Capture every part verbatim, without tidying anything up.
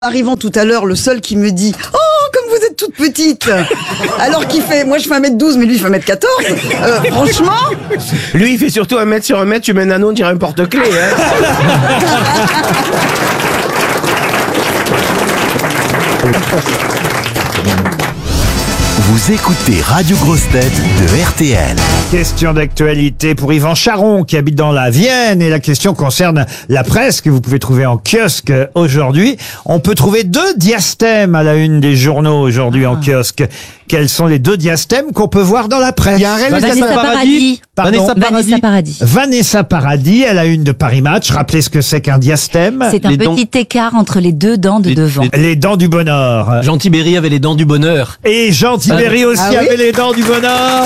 Arrivant tout à l'heure, le seul qui me dit « Oh, comme vous êtes toute petite !» Alors qu'il fait, moi je fais un mètre douze, mais lui il fait un mètre quatorze. Euh, franchement... Lui il fait surtout un mètre sur un mètre, tu mets un anneau, on dirait un porte-clés. Hein. Vous écoutez Radio Grosse Tête de R T L. Question d'actualité pour Yvan Charon qui habite dans la Vienne et la question concerne la presse que vous pouvez trouver en kiosque aujourd'hui. On peut trouver deux diastèmes à la une des journaux aujourd'hui en kiosque. Quels sont les deux diastèmes qu'on peut voir dans la presse? Il y a un réalisateur Vanessa Paradis. Pardon Vanessa Paradis. Vanessa Paradis. Vanessa Paradis à la une de Paris Match. Rappelez ce que c'est qu'un diastème. C'est un Les petit dents- écart entre les deux dents de Les- devant. les- Les dents du bonheur. Jean Tibéri avait les dents du bonheur. Et Jean Tibéri aussi Ah oui avait les dents du bonheur.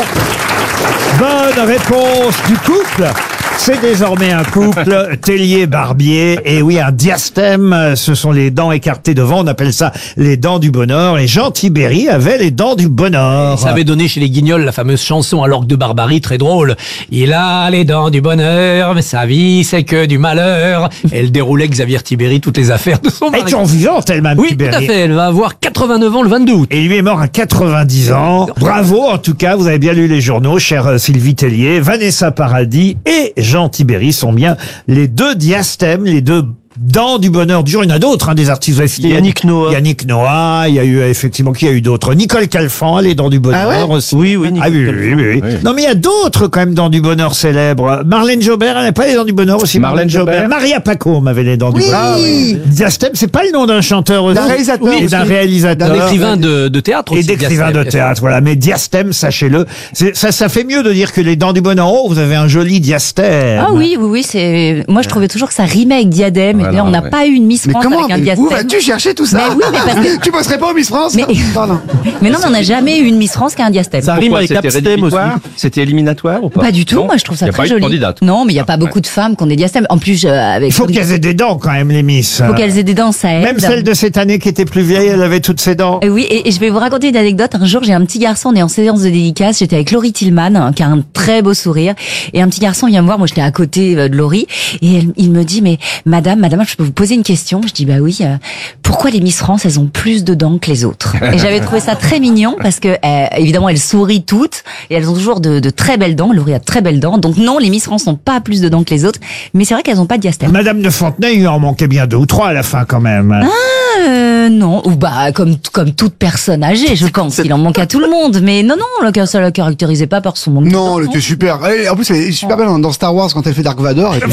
Bonne réponse du couple. C'est désormais un couple, Tellier-Barbier. Et oui, un diastème, ce sont les dents écartées devant. On appelle ça les dents du bonheur. Et Jean Tibéri avait les dents du bonheur. Ça avait donné chez les Guignols la fameuse chanson à l'orgue de Barbarie, très drôle. Il a les dents du bonheur, mais sa vie c'est que du malheur. Elle déroulait Xavier Tibéri toutes les affaires de son Elle est mari. toujours vivante, elle-même, Oui, Tibéri. tout à fait. Elle va avoir quatre-vingt-neuf ans le vingt-deux août. Et lui est mort à quatre-vingt-dix ans. Bravo, en tout cas, vous avez bien lu les journaux, chère euh, Sylvie Tellier. Vanessa Paradis et Jean Tibéri sont bien les deux diastèmes, les deux dents du bonheur du jour. Il y en a d'autres, hein, des artistes. Vous avez cité Yannick Noah. Yannick Noah, il y a eu, euh, effectivement, qui a eu d'autres? Nicole Calfan, les dents du bonheur Ah ouais aussi. Oui, oui, Ah oui, Nicole oui, oui, oui. Non, mais il y a d'autres, quand même, dents du bonheur célèbres. Marlène Jobert, elle n'a pas les dents du bonheur aussi? Marlène Jobert. Maria Pacôme avait les dents du Oui. bonheur. Ah oui. Diastème, c'est pas le nom d'un chanteur aussi? D'un réalisateur Oui, aussi. d'un réalisateur. Un écrivain de, de théâtre Et aussi. d'écrivain de Diastème. théâtre, voilà. Mais diastème, sachez-le, c'est- ça, ça fait mieux de dire que les dents du bonheur. Oh, vous avez un joli diastème. Ah oui, oui, oui, c'est. Moi, je trouvais toujours que ça rimait avec diadème. et là, on n'a pas eu une Miss Mais France comment avec un mais diastème. Où vas-tu chercher tout ça? Mais oui, mais parce que- Tu bosserais pas au Miss France? Mais- Pardon. Mais non, mais on n'a jamais eu une Miss France qui a un diastème. Ça rime Pourquoi, avec c'était abstème aussi. rédhibitoire C'était éliminatoire ou pas? Pas du tout. Non. Moi, je trouve ça Y a très pas eu de joli. candidate. Non, mais il n'y a pas beaucoup de femmes qui ont des diastèmes. En plus, euh, avec. Il faut qu'elles aient des dents quand même, les Miss. faut qu'elles aient des dents, ça aide. Même celle de cette année qui était plus vieille, elle avait toutes ses dents. Et oui, et, et je vais vous raconter une anecdote. Un jour, j'ai un petit garçon, on est en séance de dédicace, j'étais avec Laurie Tillman, hein, qui a un très beau sourire, et un petit garçon vient me voir, moi j'étais à côté euh, de Laurie, et elle- il me dit, mais madame, madame, je peux vous poser une question? Je dis, bah oui, euh, pourquoi les Miss France, elles ont plus de dents que les autres? Et j'avais trouvé ça très mignon, parce que, euh, évidemment, elles sourient toutes, et elles ont toujours de, de très belles dents, Laurie a de très belles dents, donc non, les Miss France n'ont pas plus de dents que les autres, mais c'est vrai qu'elles n'ont pas de diastème. Madame de Fontenay, il en manquait bien deux ou trois à la fin quand même. Euh, non, ou bah comme comme toute personne âgée, je pense. Il en manque à tout le monde, mais non, non, le- ça la caractérisait pas par son manque. de Non, dents, elle était super. Elle- en plus, elle est super belle dans- dans Star Wars quand elle fait Dark Vador. Et puis-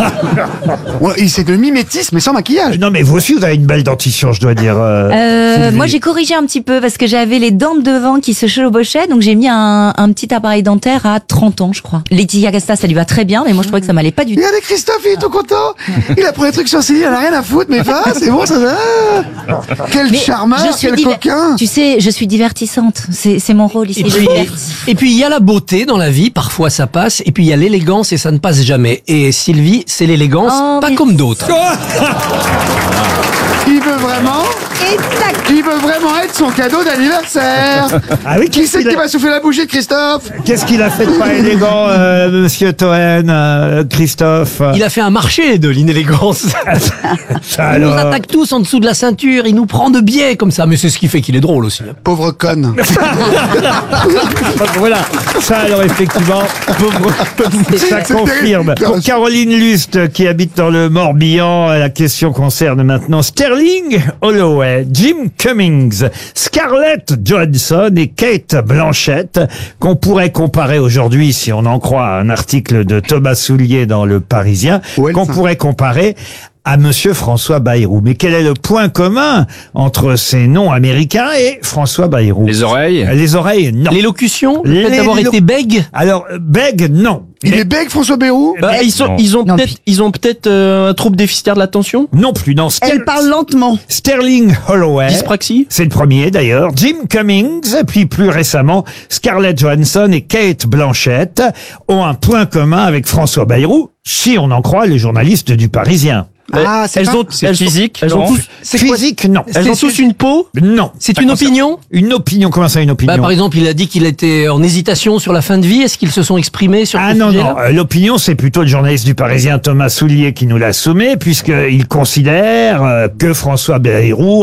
Ouais, il- c'est de mimétisme, mais sans maquillage. Non, mais vous aussi, vous avez une belle dentition, je dois dire. euh, Euh, Sylvie. moi, j'ai corrigé un petit peu parce que j'avais les dents de devant qui se chevauchaient, donc j'ai mis un, un petit appareil dentaire à trente ans, je crois. Laetitia Casta, ça lui va très bien, mais moi, je trouvais que ça m'allait pas du tout. Regardez Christophe, il est tout content. Il a pris un truc sur ses il en a rien à foutre, mais va, c'est bon, ça va. Quel Mais charmeur, je suis quel diver- coquin. Tu sais, je suis divertissante. C'est c'est mon rôle ici. Et je puis, divertis. et puis il y a la beauté dans la vie, parfois ça passe, et puis il y a l'élégance et ça ne passe jamais. Et Sylvie, c'est l'élégance, Oh, pas mais- comme d'autres. Il veut vraiment, il veut vraiment être son cadeau d'anniversaire. Ah oui, Qui qu'est-ce c'est qu'il qui a, va souffler la bougie de Christophe? qu'est-ce qu'il a fait de pas élégant, euh, monsieur Toen, euh, Christophe? Il a fait un marché de l'inélégance. Ça Il nous alors. attaque tous en dessous de la ceinture, il nous prend de biais comme ça, mais c'est ce qui fait qu'il est drôle aussi. hein. Pauvre conne. Voilà, ça alors effectivement, ça C'est confirme. terrible. Pour Caroline Lust, qui habite dans le Morbihan, la question concerne maintenant Sterling Holloway, Jim Cummings, Scarlett Johansson et Kate Blanchett, qu'on pourrait comparer aujourd'hui, si on en croit un article de Thomas Soulier dans Le Parisien, Ouais, qu'on ça. pourrait comparer à Monsieur François Bayrou. Mais quel est le point commun entre ces noms américains et François Bayrou? Les oreilles. Les oreilles, non. L'élocution, le fait Les- d'avoir l'élo- été bègue. Alors, bègue, non. Il Mais est bègue, François Bayrou. Bah, bègue, ils sont, non. ils ont Non, peut-être, puis- ils ont peut-être euh, un trouble déficitaire de l'attention. non plus. Non, Ster- Elle parle lentement. Sterling Holloway. Dyspraxie. C'est le premier d'ailleurs. Jim Cummings, puis plus récemment, Scarlett Johansson et Kate Blanchett ont un point commun avec François Bayrou, si on en croit les journalistes du Parisien. Ah, c'est elles pas- ont, c'est elles physique, Elles ont non. tous, c'est quoi Physique, non. Elles ont tous une peau. Non. C'est une opinion. Une opinion, comment ça, une opinion Bah, par exemple, il a dit qu'il était en hésitation sur la fin de vie. Est-ce qu'ils se sont exprimés sur Ah ce non, sujet-là non, euh, l'opinion, c'est plutôt le journaliste du Parisien Thomas Soulier qui nous l'a soumet, puisqu'il considère euh, que François Bayrou